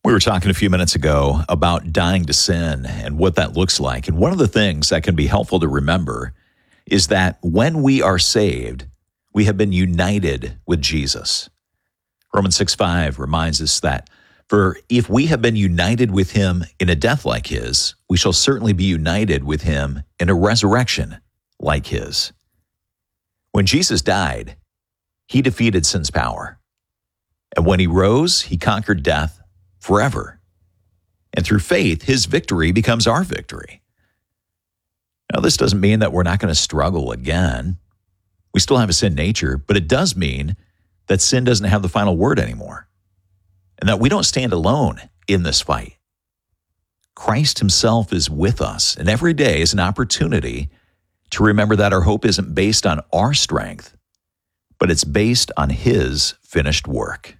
We were talking a few minutes ago about dying to sin and what that looks like. And one of the things that can be helpful to remember is that when we are saved, we have been united with Jesus. Romans 6:5 reminds us that, for if we have been united with him in a death like his, we shall certainly be united with him in a resurrection like his. When Jesus died, he defeated sin's power. And when he rose, he conquered death forever. And through faith, his victory becomes our victory. Now, this doesn't mean that we're not going to struggle again. We still have a sin nature, but it does mean that sin doesn't have the final word anymore, and that we don't stand alone in this fight. Christ himself is with us, and every day is an opportunity to remember that our hope isn't based on our strength, but it's based on his finished work.